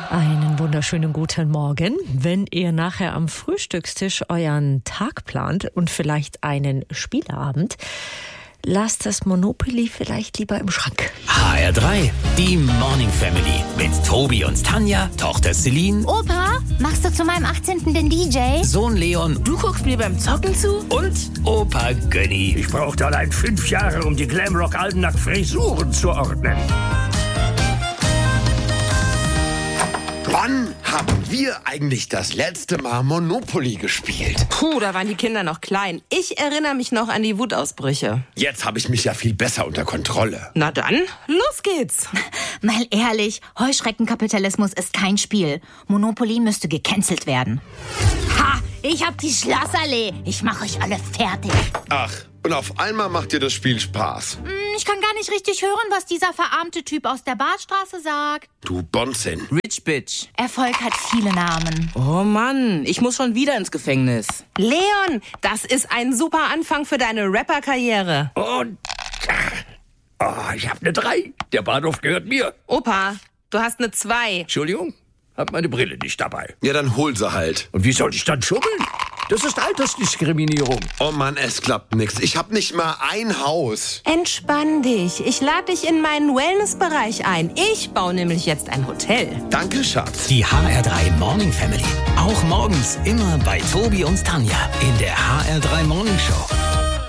Einen wunderschönen guten Morgen. Wenn ihr nachher am Frühstückstisch euren Tag plant und vielleicht einen Spieleabend, lasst das Monopoly vielleicht lieber im Schrank. HR3, die Morning Family mit Tobi und Tanja, Tochter Celine, Opa, machst du zu meinem 18. den DJ? Sohn Leon Du guckst mir beim Zocken zu? und Opa Gönni. Ich brauchte allein 5 Jahre, um die Glamrock-Alben nach Frisuren zu ordnen. Wann haben wir eigentlich das letzte Mal Monopoly gespielt? Puh, da waren die Kinder noch klein. Ich erinnere mich noch an die Wutausbrüche. Jetzt habe ich mich ja viel besser unter Kontrolle. Na dann, los geht's. Mal ehrlich, Heuschreckenkapitalismus ist kein Spiel. Monopoly müsste gecancelt werden. Ha, ich hab die Schlossallee. Ich mach euch alle fertig. Ach, und auf einmal macht dir das Spiel Spaß. Ich kann gar nicht richtig hören, was dieser verarmte Typ aus der Badstraße sagt. Du Bonzen. Rich Bitch. Erfolg hat viele Namen. Oh Mann, ich muss schon wieder ins Gefängnis. Leon, das ist ein super Anfang für deine Rapper-Karriere. Und ich habe eine 3. Der Bahnhof gehört mir. Opa, du hast eine 2. Entschuldigung, hab meine Brille nicht dabei. Ja, dann hol sie halt. Und wie soll ich dann schummeln? Das ist Altersdiskriminierung. Oh Mann, es klappt nix. Ich hab nicht mal ein Haus. Entspann dich. Ich lade dich in meinen Wellnessbereich ein. Ich baue nämlich jetzt ein Hotel. Danke, Schatz. Die HR3 Morning Family. Auch morgens immer bei Tobi und Tanja in der HR3 Morning Show.